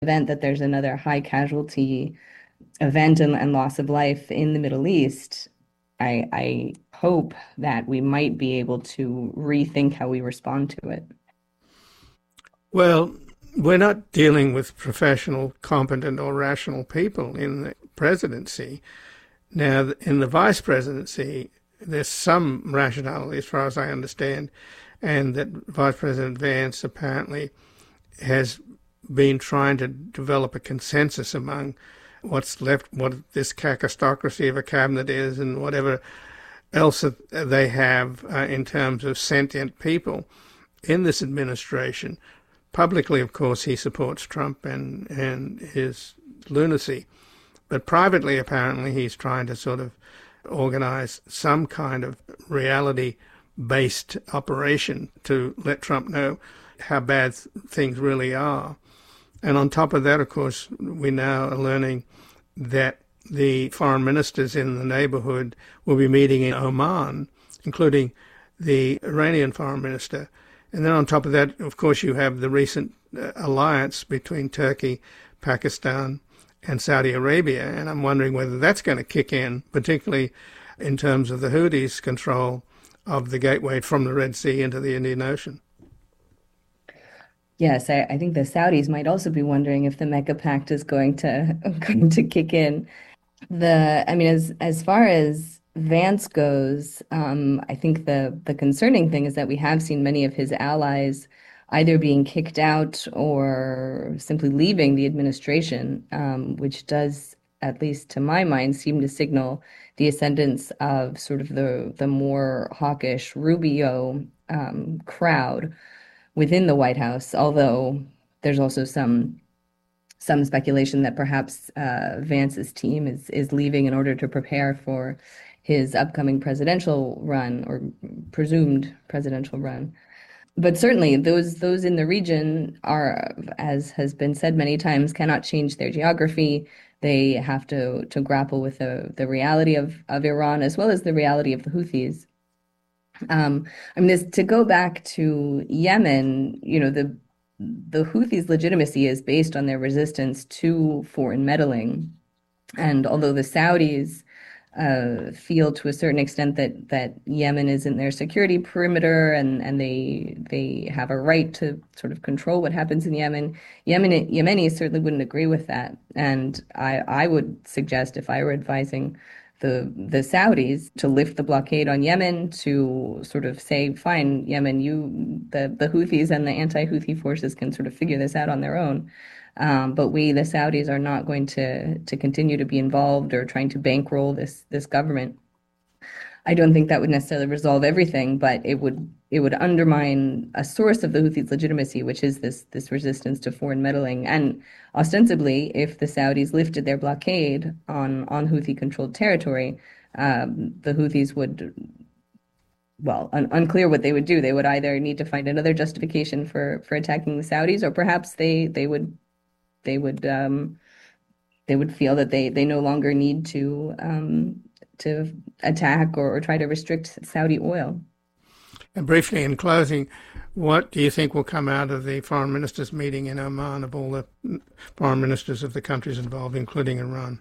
event that there's another high casualty event and loss of life in the Middle East, I hope that we might be able to rethink how we respond to it. Well, we're not dealing with professional, competent, or rational people in the presidency. Now, in the vice presidency, there's some rationality, as far as I understand, and that Vice President Vance apparently has been trying to develop a consensus among what's left, what this cacostocracy of a cabinet is, and whatever else that they have in terms of sentient people in this administration. Publicly, of course, he supports Trump and his lunacy. But privately, apparently, he's trying to sort of organize some kind of reality-based operation to let Trump know how bad things really are. And on top of that, of course, we now are learning that the foreign ministers in the neighborhood will be meeting in Oman, including the Iranian foreign minister. And then on top of that, of course, you have the recent alliance between Turkey, Pakistan, and Saudi Arabia. And I'm wondering whether that's going to kick in, particularly in terms of the Houthis' control of the gateway from the Red Sea into the Indian Ocean. Yes, I think the Saudis might also be wondering if the Mecca Pact is going to going to kick in. I mean, as far as Vance goes, I think the concerning thing is that we have seen many of his allies either being kicked out or simply leaving the administration, which does, at least to my mind, seem to signal the ascendance of sort of the more hawkish Rubio crowd within the White House, although there's also some speculation that perhaps Vance's team is leaving in order to prepare for his upcoming presidential run or presumed presidential run. But certainly those in the region are, as has been said many times, cannot change their geography. They have to grapple with the reality of Iran as well as the reality of the Houthis. I mean, to go back to Yemen, the Houthis' legitimacy is based on their resistance to foreign meddling. And although the Saudis feel to a certain extent that Yemen isn't their security perimeter and they have a right to sort of control what happens in Yemenis certainly wouldn't agree with that. And I would suggest, if I were advising the Saudis, to lift the blockade on Yemen, to sort of say, fine, Yemen, the Houthis and the anti-Houthi forces can sort of figure this out on their own. But we, the Saudis, are not going to continue to be involved or trying to bankroll this government. I don't think that would necessarily resolve everything, but it would undermine a source of the Houthis' legitimacy, which is this resistance to foreign meddling. And ostensibly, if the Saudis lifted their blockade on Houthi-controlled territory, the Houthis would, well, unclear what they would do. They would either need to find another justification for attacking the Saudis, or perhaps they would feel that they no longer need to attack or try to restrict Saudi oil. And briefly, in closing, what do you think will come out of the foreign ministers' meeting in Oman, of all the foreign ministers of the countries involved, including Iran?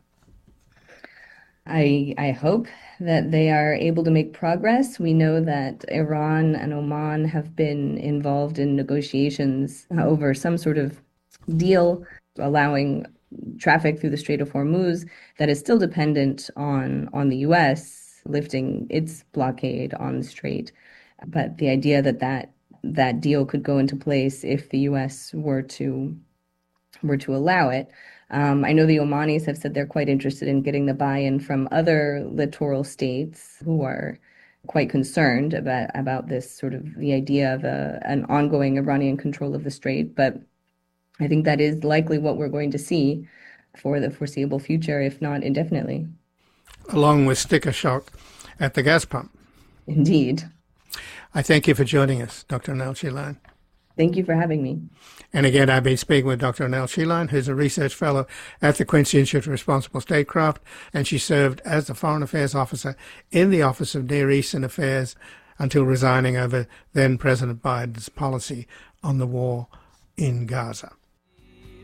I hope that they are able to make progress. We know that Iran and Oman have been involved in negotiations over some sort of deal allowing traffic through the Strait of Hormuz that is still dependent on the U.S. lifting its blockade on the strait. But the idea that deal could go into place if the U.S. were to allow it. I know the Omanis have said they're quite interested in getting the buy-in from other littoral states who are quite concerned about this sort of the idea of an ongoing Iranian control of the strait. But I think that is likely what we're going to see for the foreseeable future, if not indefinitely. Along with sticker shock at the gas pump. Indeed. I thank you for joining us, Dr. Anil Sheelan. Thank you for having me. And again, I've been speaking with Dr. Anil Sheelan, who's a research fellow at the Quincy Institute for Responsible Statecraft, and she served as the Foreign Affairs Officer in the Office of Near Eastern Affairs until resigning over then President Biden's policy on the war in Gaza.